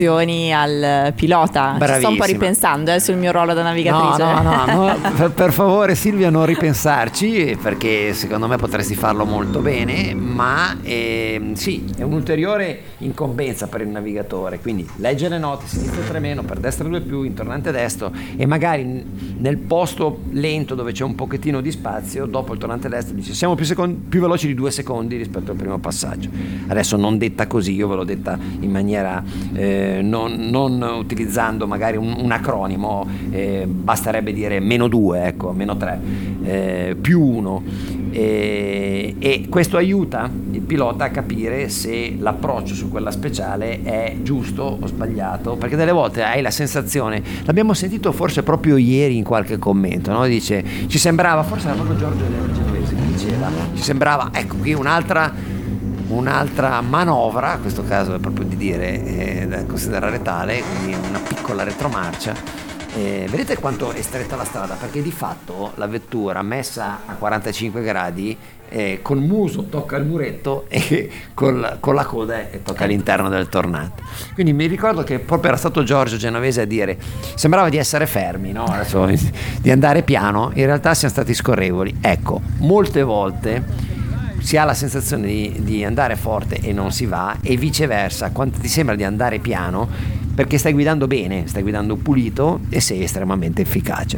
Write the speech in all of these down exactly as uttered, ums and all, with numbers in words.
al pilota. Ci sto un po' ripensando eh, sul mio ruolo da navigatrice. No, no, no, no. Per, per favore Silvia, non ripensarci, perché secondo me potresti farlo molto bene, ma eh, sì, è un'ulteriore incombenza per il navigatore, quindi legge le note, sinistra tre meno, per destra due più, in tornante destro, e magari nel posto lento dove c'è un pochettino di spazio, dopo il tornante destro dice siamo più, secondi, più veloci di due secondi rispetto al primo passaggio. Adesso non detta così, io ve l'ho detta in maniera eh, Non, non utilizzando magari un, un acronimo, eh, basterebbe dire meno due, ecco, meno tre, eh, più uno, eh, e questo aiuta il pilota a capire se l'approccio su quella speciale è giusto o sbagliato, perché delle volte hai la sensazione, l'abbiamo sentito forse proprio ieri in qualche commento, no? Dice, ci sembrava, forse era proprio Giorgio Genovese che diceva, ci sembrava, ecco qui un'altra un'altra manovra, in questo caso è proprio di dire eh, da considerare tale, quindi una piccola retromarcia. Eh, vedete quanto è stretta la strada, perché di fatto la vettura messa a quarantacinque gradi eh, col muso tocca il muretto e col, con la coda eh, tocca l'interno del tornante. Quindi mi ricordo che proprio era stato Giorgio Genovese a dire sembrava di essere fermi, no? Adesso, di andare piano, in realtà siamo stati scorrevoli. Ecco, molte volte si ha la sensazione di, di andare forte e non si va, e viceversa, quando ti sembra di andare piano perché stai guidando bene, stai guidando pulito e sei estremamente efficace.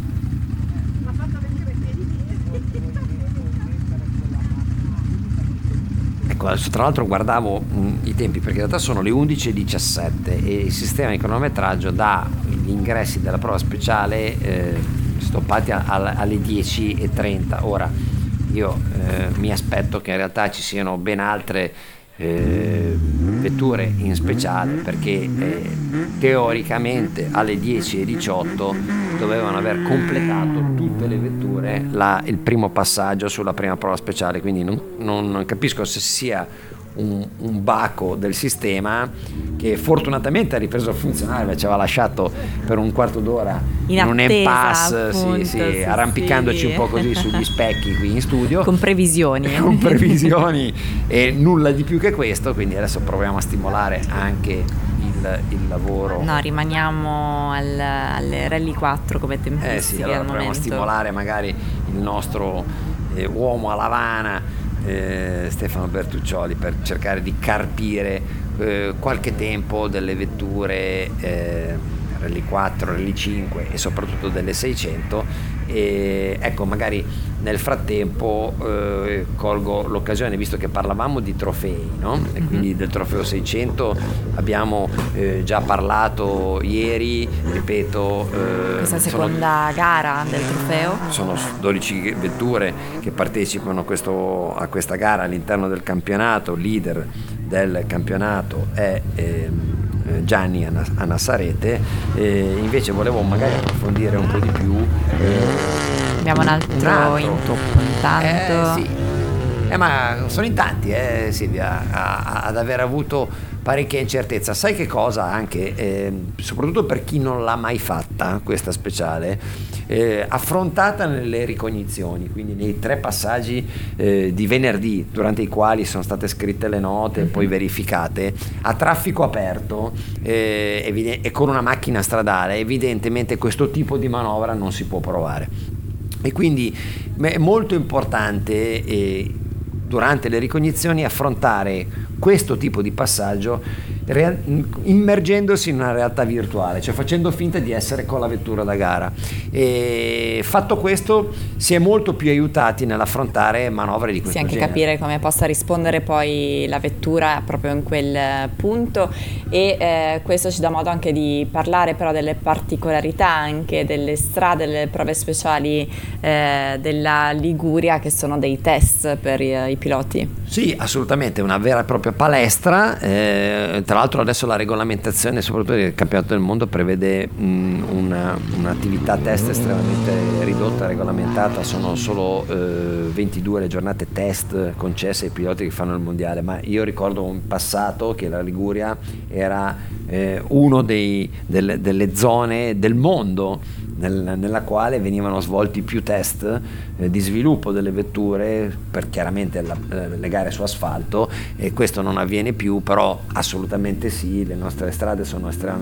Ecco, adesso tra l'altro guardavo mh, i tempi, perché in realtà sono le undici e diciassette e il sistema di cronometraggio dà gli ingressi della prova speciale eh, stoppati a, a, alle dieci e trenta. Ora io eh, mi aspetto che in realtà ci siano ben altre eh, vetture in speciale, perché eh, teoricamente alle dieci e diciotto dovevano aver completato tutte le vetture la, il primo passaggio sulla prima prova speciale, quindi non, non capisco se sia un, un baco del sistema che fortunatamente ha ripreso a funzionare, ci aveva lasciato per un quarto d'ora in, in un impasse, appunto, sì, sì, sì, arrampicandoci sì. un po' così sugli specchi qui in studio con previsioni con previsioni e nulla di più che questo, quindi adesso proviamo a stimolare anche il, il lavoro. No, rimaniamo al, alle Rally quattro come tempistiche eh sì, allora al proviamo momento. a stimolare magari il nostro eh, uomo a Lavana, Eh, Stefano Bertuccioli, per cercare di carpire eh, qualche tempo delle vetture eh, Rally quattro, Rally cinque e soprattutto delle seicento, e ecco, magari nel frattempo eh, colgo l'occasione, visto che parlavamo di trofei, no? E quindi del trofeo seicento abbiamo eh, già parlato ieri, ripeto, eh, questa seconda sono, gara del trofeo, sono dodici vetture che partecipano a, questo, a questa gara all'interno del campionato. Leader del campionato è ehm, Gianni Anassarete, eh, invece volevo magari approfondire un po' di più. Eh, abbiamo un altro, un altro. intoppo intanto. Eh, sì. eh, ma sono in tanti, eh, Silvia, a, a, ad aver avuto parecchia incertezza. Sai che cosa anche, eh, soprattutto per chi non l'ha mai fatta questa speciale, eh, affrontata nelle ricognizioni, quindi nei tre passaggi eh, di venerdì, durante i quali sono state scritte le note e poi verificate, a traffico aperto eh, evide- e con una macchina stradale, evidentemente questo tipo di manovra non si può provare. E quindi è molto importante eh, durante le ricognizioni affrontare questo tipo di passaggio rea- immergendosi in una realtà virtuale, cioè facendo finta di essere con la vettura da gara, e fatto questo si è molto più aiutati nell'affrontare manovre di questo sì, anche genere. capire come possa rispondere poi la vettura proprio in quel punto, e eh, questo ci dà modo anche di parlare però delle particolarità anche delle strade, delle prove speciali eh, della Liguria, che sono dei test per i, i piloti. Sì, assolutamente, una vera e propria palestra. Eh, tra l'altro adesso la regolamentazione, soprattutto del campionato del mondo, prevede mh, una, un'attività test estremamente ridotta, regolamentata. Sono solo eh, ventidue le giornate test concesse ai piloti che fanno il mondiale, ma io ricordo in passato che la Liguria era eh, uno dei, delle, delle zone del mondo nel, nella quale venivano svolti più test eh, di sviluppo delle vetture per chiaramente la, le gare su asfalto, e questo non avviene più, però assolutamente sì, le nostre strade sono estremamente